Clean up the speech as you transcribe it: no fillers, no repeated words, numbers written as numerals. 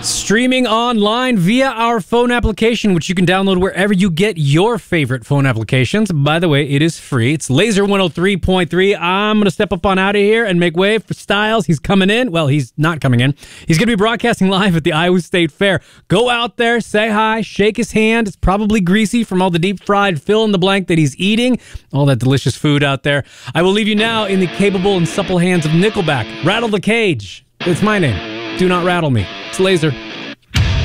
Streaming online via our phone application, which you can download wherever you get your favorite phone applications. By the way, it is free. It's Laser 103.3. I'm going to step up on out of here and make way for Styles. He's coming in. Well, he's not coming in. He's going to be broadcasting live at the Iowa State Fair. Go out there, say hi, shake his hand. It's probably greasy from all the deep-fried fill-in-the-blank that he's eating, all that delicious food out there. I will leave you now in the capable and supple hands of Nickelback. Rattle the cage. It's my name. Do not rattle me. It's Laser.